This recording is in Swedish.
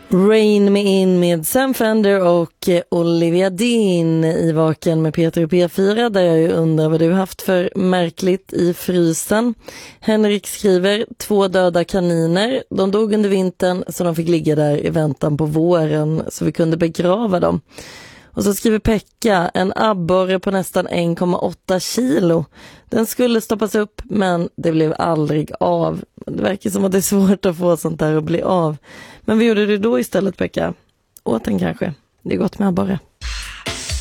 Rain Me In med Sam Fender och Olivia Dean i Vaken med Peter och P4, där jag ju undrar vad du haft för märkligt i frysen. Henrik skriver 2 döda kaniner. De dog under vintern så de fick ligga där i väntan på våren så vi kunde begrava dem. Och så skriver Pekka, en abborre på nästan 1,8 kilo. Den skulle stoppas upp men det blev aldrig av. Det verkar som att det är svårt att få sånt där att bli av. Men vad gjorde du då istället, Pekka? Åt den kanske? Det är gott med abborre.